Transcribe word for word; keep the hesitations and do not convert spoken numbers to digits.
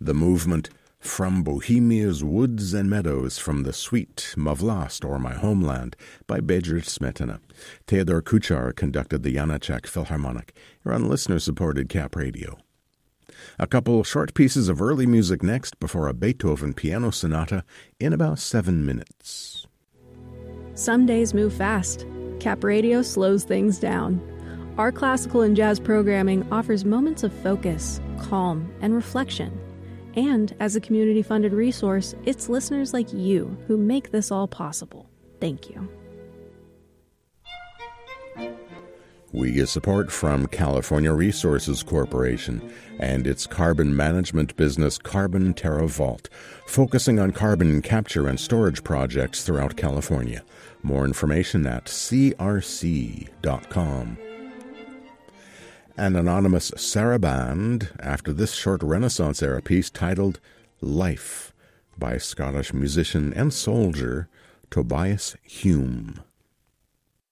the movement From Bohemia's Woods and Meadows from the Suite Mavlast or My Homeland by Bedřich Smetana. Theodor Kuchar conducted the Janacek Philharmonic. You're on listener-supported Cap Radio. A couple short pieces of early music next before a Beethoven piano sonata in about seven minutes. Some days move fast. Cap Radio slows things down. Our classical and jazz programming offers moments of focus, calm, and reflection. And as a community-funded resource, it's listeners like you who make this all possible. Thank you. We get support from California Resources Corporation and its carbon management business Carbon Terra Vault, focusing on carbon capture and storage projects throughout California. More information at c r c dot com. An anonymous saraband after this short Renaissance-era piece titled Life by Scottish musician and soldier Tobias Hume.